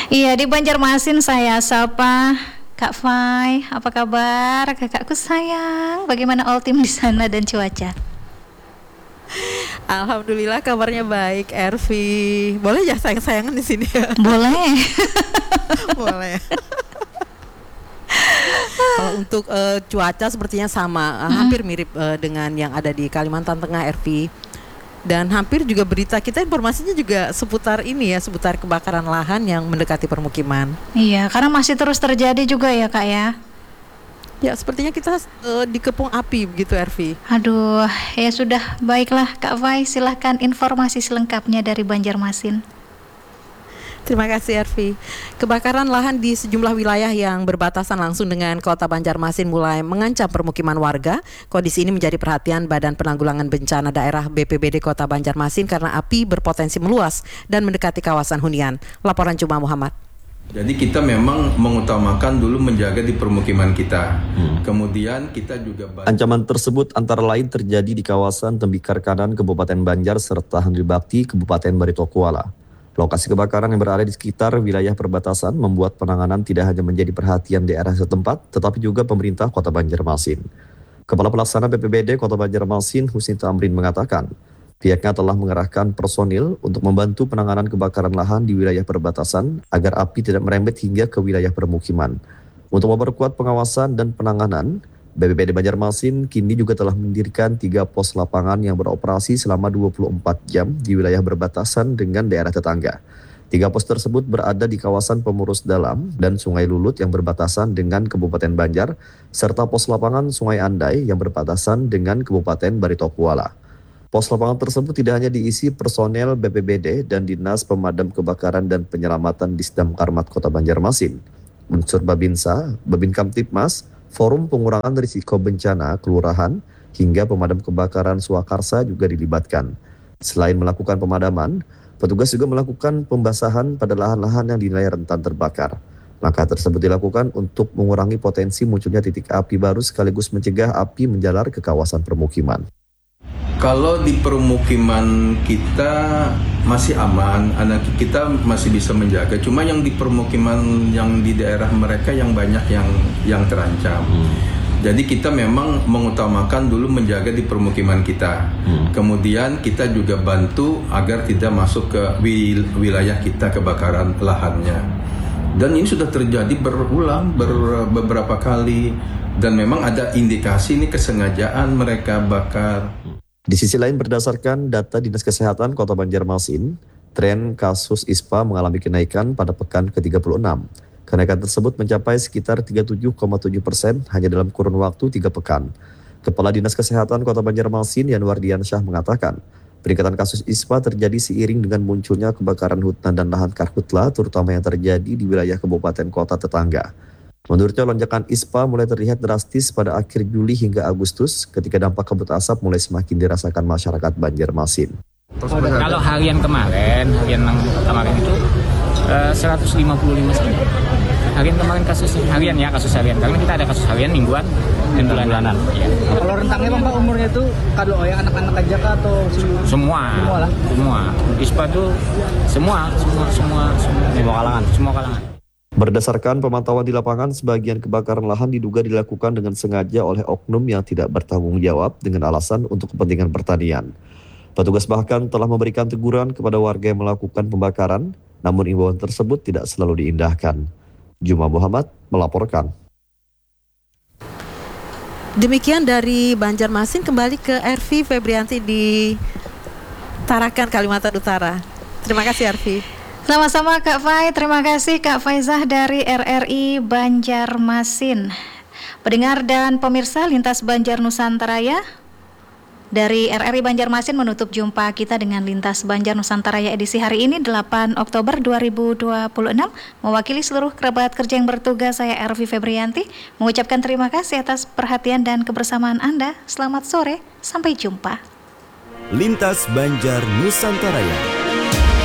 Iya, di Banjarmasin saya sapa Kak Fai. Apa kabar kakakku sayang? Bagaimana all team di sana dan cuaca? Alhamdulillah kabarnya baik, Ervi. Boleh ya sayang-sayangan di sini ya? Boleh. Boleh. Kalau untuk cuaca sepertinya sama, hampir mirip dengan yang ada di Kalimantan Tengah, Ervi. Dan hampir juga berita kita informasinya juga seputar ini ya, seputar kebakaran lahan yang mendekati permukiman. Iya, karena masih terus terjadi juga ya Kak ya. Ya, sepertinya kita dikepung api begitu, Ervi. Aduh, ya sudah, baiklah Kak Fai, silahkan informasi selengkapnya dari Banjarmasin. Terima kasih, Ervi. Kebakaran lahan di sejumlah wilayah yang berbatasan langsung dengan kota Banjarmasin mulai mengancam permukiman warga. Kondisi ini menjadi perhatian Badan Penanggulangan Bencana Daerah BPBD Kota Banjarmasin karena api berpotensi meluas dan mendekati kawasan hunian. Laporan Juma Muhammad. Jadi kita memang mengutamakan dulu menjaga di permukiman kita. Kemudian kita juga ancaman tersebut antara lain terjadi di kawasan Tembikar Kanan Kabupaten Banjar serta Handil Bakti Kabupaten Barito Kuala. Lokasi kebakaran yang berada di sekitar wilayah perbatasan membuat penanganan tidak hanya menjadi perhatian daerah setempat, tetapi juga pemerintah Kota Banjarmasin. Kepala Pelaksana BPBD Kota Banjarmasin, Husni Tamrin mengatakan, pihaknya telah mengerahkan personil untuk membantu penanganan kebakaran lahan di wilayah perbatasan agar api tidak merembet hingga ke wilayah permukiman. Untuk memperkuat pengawasan dan penanganan, BPBD Banjarmasin kini juga telah mendirikan 3 pos lapangan yang beroperasi selama 24 jam di wilayah berbatasan dengan daerah tetangga. 3 pos tersebut berada di kawasan Pemurus Dalam dan Sungai Lulut yang berbatasan dengan Kabupaten Banjar, serta pos lapangan Sungai Andai yang berbatasan dengan Kabupaten Barito Kuala. Pos lapangan tersebut tidak hanya diisi personel BPBD dan Dinas Pemadam Kebakaran dan Penyelamatan Disdam Karmat Kota Banjarmasin, unsur Babinsa, Babin Kamtipmas, Forum Pengurangan Risiko Bencana Kelurahan, hingga pemadam kebakaran Swakarsa juga dilibatkan. Selain melakukan pemadaman, petugas juga melakukan pembasahan pada lahan-lahan yang dinilai rentan terbakar. Langkah tersebut dilakukan untuk mengurangi potensi munculnya titik api baru sekaligus mencegah api menjalar ke kawasan permukiman. Kalau di permukiman kita masih aman, anak kita masih bisa menjaga. Cuma yang di permukiman yang di daerah mereka yang banyak yang terancam. Jadi kita memang mengutamakan dulu menjaga di permukiman kita. Kemudian kita juga bantu agar tidak masuk ke wilayah kita kebakaran lahannya. Dan ini sudah terjadi berulang beberapa kali. Dan memang ada indikasi ini kesengajaan mereka bakar. Di sisi lain, berdasarkan data Dinas Kesehatan Kota Banjarmasin, tren kasus ISPA mengalami kenaikan pada pekan ke-36. Kenaikan tersebut mencapai sekitar 37,7% hanya dalam kurun waktu 3 pekan. Kepala Dinas Kesehatan Kota Banjarmasin, Yanwar Diansyah mengatakan, peningkatan kasus ISPA terjadi seiring dengan munculnya kebakaran hutan dan lahan karhutla, terutama yang terjadi di wilayah kabupaten kota tetangga. Menurutnya, lonjakan ISPA mulai terlihat drastis pada akhir Juli hingga Agustus ketika dampak kabut asap mulai semakin dirasakan masyarakat Banjarmasin. Kalau harian kemarin itu 155 saja. Harian kemarin kasus harian karena kita ada kasus harian mingguan dan bulanan. Ya. Kalau rentangnya Pak umurnya itu kalau yang anak-anak aja kah atau semua lah. Semua. ISPA itu semua kalangan. Berdasarkan pemantauan di lapangan, sebagian kebakaran lahan diduga dilakukan dengan sengaja oleh oknum yang tidak bertanggung jawab dengan alasan untuk kepentingan pertanian. Petugas bahkan telah memberikan teguran kepada warga yang melakukan pembakaran, namun imbauan tersebut tidak selalu diindahkan. Juma Muhammad melaporkan. Demikian dari Banjarmasin, kembali ke Ervi Febrianti di Tarakan, Kalimantan Utara. Terima kasih, Ervi. Sama-sama Kak Fai, terima kasih Kak Faizah dari RRI Banjarmasin. Pendengar dan pemirsa Lintas Banjar Nusantaraya, dari RRI Banjarmasin menutup jumpa kita dengan Lintas Banjar Nusantaraya edisi hari ini 8 Oktober 2026. Mewakili seluruh kerabat kerja yang bertugas, saya Ervi Febrianti mengucapkan terima kasih atas perhatian dan kebersamaan Anda. Selamat sore, sampai jumpa. Lintas Banjar Nusantaraya.